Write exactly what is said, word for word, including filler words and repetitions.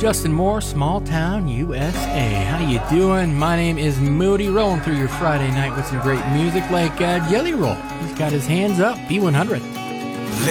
Justin Moore, Small Town U S A. How you doing? My name is Moody, rolling through your Friday night with some great music like uh, Jelly Roll. He's got his hands up, B one hundred.